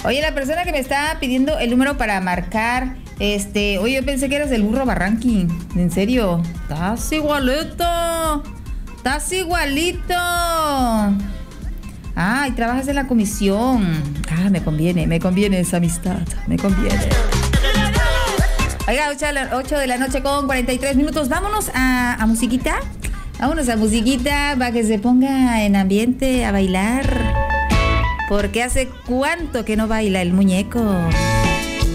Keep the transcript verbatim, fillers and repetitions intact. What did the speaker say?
Oye, la persona que me estaba pidiendo el número para marcar, este, oye, yo pensé que eras el burro Barranqui. ¿En serio? Estás igualito. Estás igualito. Ah, y trabajas en la comisión. Ah, me conviene, me conviene esa amistad. Me conviene. Oiga, ocho de la noche con cuarenta y tres minutos. Vámonos a, a musiquita. Vámonos a musiquita para que se ponga en ambiente a bailar. Porque hace cuánto que no baila el muñeco.